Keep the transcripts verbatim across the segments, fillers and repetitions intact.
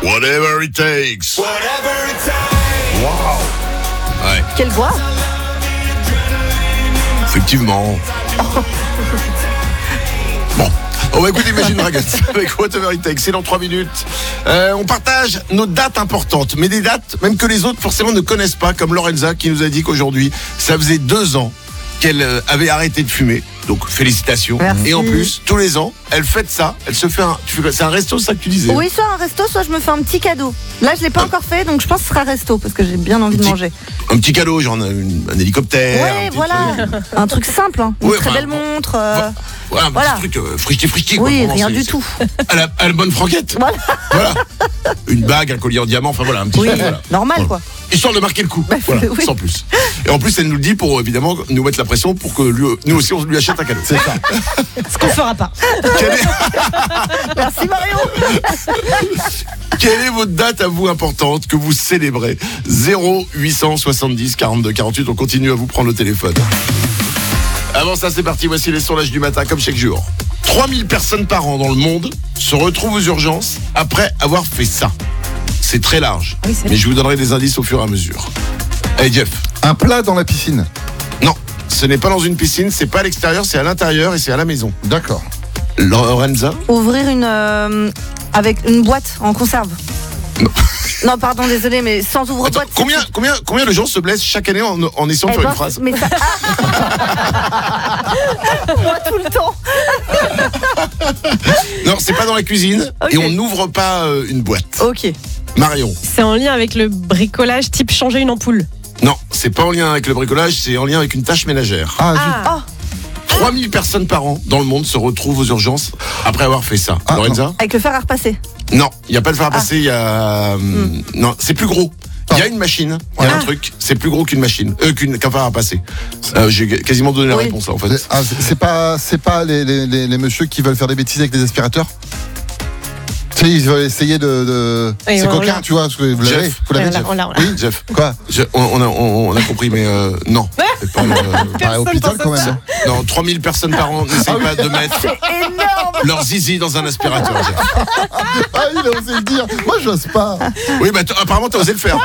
Whatever it takes. Whatever it takes. Wow. Ouais. Quelle voix? Effectivement. Bon. On va écouter Imagine Dragons avec Whatever It Takes. C'est dans trois minutes. Euh, on partage nos dates importantes, mais des dates même que les autres forcément ne connaissent pas, comme Lorenza qui nous a dit qu'aujourd'hui, ça faisait deux ans qu'elle avait arrêté de fumer. Donc félicitations. Merci. Et en plus, tous les ans, elle fête ça. Elle se fait un. Tu fais, c'est un resto, ça que tu disais? Oui, soit un resto, soit je me fais un petit cadeau. Là, je l'ai pas Ah. encore fait, donc je pense que ce sera resto parce que j'ai bien envie de Petit- manger. Un petit cadeau, genre un, un hélicoptère. un Ouais, petit voilà. truc. Un truc simple, hein. Une Ouais, très enfin, belle bon, montre. euh, Ouais, un Voilà. petit truc euh, frichti frichti. quoi, Oui, vraiment, rien c'est- du c'est- tout. À la, à la bonne franquette. Voilà. Voilà. Une bague, un collier en diamant, enfin voilà, un petit Oui, truc, voilà. normal, Voilà. quoi. Histoire de marquer le coup, Bah, voilà, oui. sans plus. Et en plus, elle nous le dit pour évidemment nous mettre la pression pour que lui, nous aussi on lui achète un cadeau. C'est ça. Ce qu'on fera pas. Quelle est, Merci Marion. quelle est votre date à vous importante que vous célébrez? Zéro huit cent soixante-dix quarante-deux quarante-huit. On continue à vous prendre le téléphone. Avant ça, c'est parti. Voici les sondages du matin, comme chaque jour. trois mille personnes par an dans le monde se retrouvent aux urgences après avoir fait ça. C'est très large, Oui, c'est mais je vous donnerai des indices au fur et à mesure. Allez, Jeff. Un plat dans la piscine. Non, ce n'est pas dans une piscine, c'est pas à l'extérieur, c'est à l'intérieur et c'est à la maison. D'accord. Lorenza? Ouvrir une euh, avec une boîte en conserve. Non. Non, pardon, désolé, mais sans Attends, ouvre-boîte. combien, combien, combien de gens se blessent chaque année en, en essayant de Eh faire ben, une phrase? mais ça... Ah. Moi, tout le temps. Non, c'est pas dans la cuisine Ok. et on n'ouvre pas euh, une boîte. Ok. Marion? C'est en lien avec le bricolage type changer une ampoule. Non, c'est pas en lien avec le bricolage, c'est en lien avec une tâche ménagère. Ah, zut. Ah, Oh, trois mille personnes par an dans le monde se retrouvent aux urgences après avoir fait ça. Ah, Lorenza? avec le fer à repasser. Non, il n'y a pas de fer à Ah. passer, il y a... hum, Non, c'est plus gros. Il y a une machine, il y a un Ah. truc, c'est plus gros qu'une machine, euh, qu'une, qu'un fer à passer. Euh, j'ai quasiment donné la Oui. réponse là en fait. C'est- ah, c'est- c'est pas, c'est pas les, les, les, les messieurs qui veulent faire des bêtises avec des aspirateurs. Tu sais, ils veulent essayer de. de... Oui, c'est on coquin, l'a. tu vois. Parce que vous l'avez, Jeff. vous l'avez, on l'a, Jeff. on l'a, on l'a. Oui. Jeff, Quoi je- on, on a, on, on a compris, mais euh, non. C'est pas, euh, Bah, Personne hôpital pense à quand ça. même. non, trois mille personnes par an n'essayent pas de mettre C'est énorme. leur zizi dans un aspirateur. Jeff. Ah, il a osé le dire. Moi, j'ose pas. Oui, bah t- apparemment t'as osé le faire.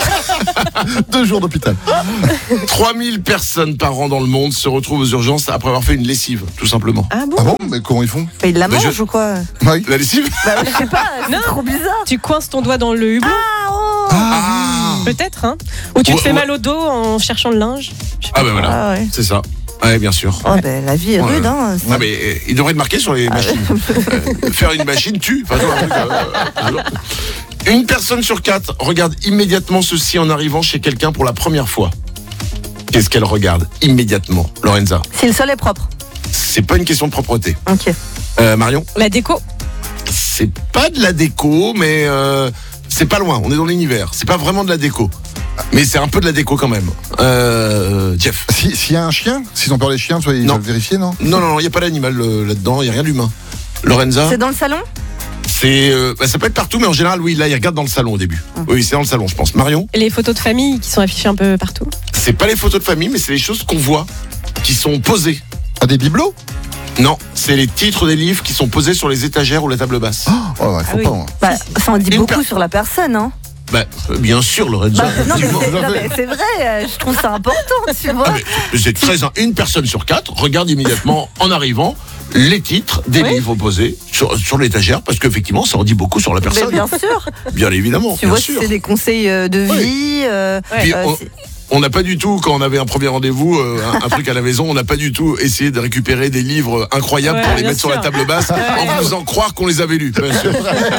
Deux jours d'hôpital. trois mille personnes par an dans le monde se retrouvent aux urgences après avoir fait une lessive, tout simplement. Ah bon? Ah bon? Mais comment ils font? Mais il la Bah, mange je- ou quoi? Oui. La lessive? Bah, je sais pas, c'est Non. trop bizarre. Tu coinces ton doigt dans le hublot, Ah, oh. Ah, peut-être, hein? Ou tu Ouais, te fais ouais. mal au dos en cherchant le linge. Je sais pas. ah bah voilà, Ah ouais. c'est ça. Ouais, bien sûr. Oh, ben, la vie est Ouais. rude, hein. Ah mais euh, il devrait être marqué sur les machines. Euh, faire une machine tue. Enfin, tu vois, un truc, euh, euh, une personne sur quatre regarde immédiatement ceci en arrivant chez quelqu'un pour la première fois. Qu'est-ce qu'elle regarde immédiatement, Lorenza? Si le sol est propre. C'est pas une question de propreté. Ok. Euh, Marion? La déco. C'est pas de la déco, mais euh, c'est pas loin. On est dans l'univers. C'est pas vraiment de la déco. Mais c'est un peu de la déco quand même. Euh, Jeff? Si- S'il y a un chien, s'ils ont peur des chiens, tu vois, ils Non. veulent vérifier, non? Non, non, non, il n'y a pas d'animal euh, là-dedans, il n'y a rien d'humain. Lorenza? C'est dans le salon? C'est, euh, bah, ça peut être partout, mais en général, oui, là, il regarde dans le salon au début. Oui, c'est dans le salon, je pense. Marion? Les photos de famille qui sont affichées un peu partout. C'est pas les photos de famille, mais c'est les choses qu'on voit, qui sont posées. Ah, des bibelots? Non, c'est les titres des livres qui sont posés sur les étagères ou la table basse. Oh, ouais, faut Ah oui. pas. hein. Bah, ça en dit Une beaucoup per- sur la personne, hein. Bah, euh, bien sûr, Lorenza. Bah, non, mais Dis-moi. c'est, non, mais c'est vrai, euh, je trouve ça important, tu vois. Ah, mais c'est très, une personne sur quatre regarde immédiatement, en arrivant, les titres des Oui. livres posés sur, sur l'étagère, parce qu'effectivement, ça en dit beaucoup sur la Mais personne. bien sûr. Bien évidemment, Tu bien vois, sûr. si c'est des conseils euh, de Oui. vie. euh, Puis euh, on- c'est- On n'a pas du tout, quand on avait un premier rendez-vous, euh, un, un truc à la maison, on n'a pas du tout essayé de récupérer des livres incroyables Ouais, pour les bien mettre sur la sûr. table basse en vous faisant croire qu'on les avait lus. Bien sûr.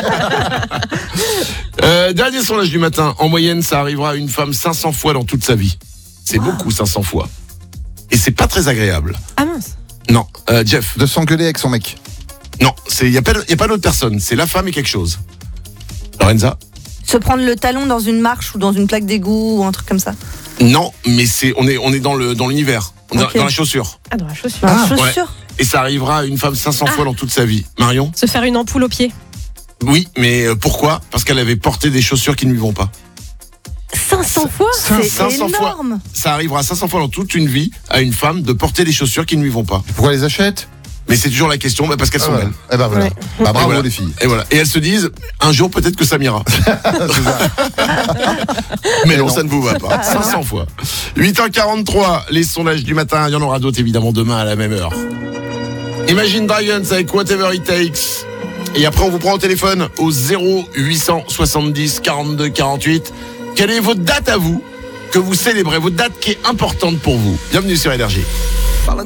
euh, dernier sondage du matin. En moyenne, ça arrivera à une femme cinq cents fois dans toute sa vie. C'est beaucoup, cinq cents fois. Et c'est pas très agréable. Ah mince. Non, euh, Jeff. De s'engueuler avec son mec. Non, il n'y a pas, y a pas d'autre personne. C'est la femme et quelque chose. Lorenza? Se prendre le talon dans une marche ou dans une plaque d'égout ou un truc comme ça. Non, mais c'est, on est, on est dans le, dans l'univers. On est Ok. dans la chaussure. Ah, dans la chaussure. Dans la Ah, chaussure. Et ça arrivera à une femme cinq cents fois dans toute sa vie. Marion? Se faire une ampoule au pied. Oui, mais euh, pourquoi? Parce qu'elle avait porté des chaussures qui ne lui vont pas. cinq cents fois? C'est cinq cents fois. énorme. Ça arrivera cinq cents fois dans toute une vie à une femme de porter des chaussures qui ne lui vont pas. Pourquoi elle les achète? Mais c'est toujours la question, bah, parce qu'elles sont Ah ouais. belles. Eh ben voilà. Ouais. Bah, bravo Et voilà. les filles. Et voilà. Et elles se disent, un jour peut-être que ça m'ira. Mais non, non. ça ne vous va pas. cinq cents fois. huit heures quarante-trois, les sondages du matin. Il y en aura d'autres évidemment demain à la même heure. Imagine Dragons avec Whatever It Takes. Et après, on vous prend au téléphone au zéro huit cent soixante-dix quarante-deux quarante-huit. Quelle est votre date à vous que vous célébrez, votre date qui est importante pour vous? Bienvenue sur Énergie.